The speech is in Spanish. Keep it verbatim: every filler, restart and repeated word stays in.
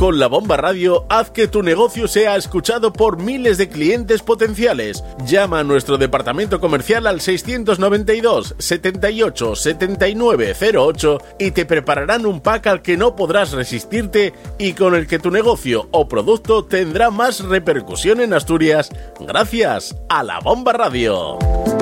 Con La Bomba Radio, haz que tu negocio sea escuchado por miles de clientes potenciales. Llama a nuestro departamento comercial al seiscientos noventa y dos, setenta y ocho, setenta y nueve cero ocho y te prepararán un pack al que no podrás resistirte y con el que tu negocio o producto tendrá más repercusión en Asturias gracias a La Bomba Radio.